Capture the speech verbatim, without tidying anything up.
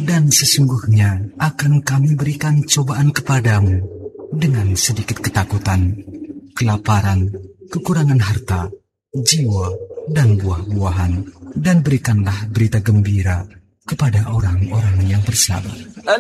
Dan sesungguhnya akan kami berikan cobaan kepadamu dengan sedikit ketakutan, kelaparan, kekurangan harta, jiwa, dan buah-buahan. Dan berikanlah berita gembira kepada orang-orang yang bersabar.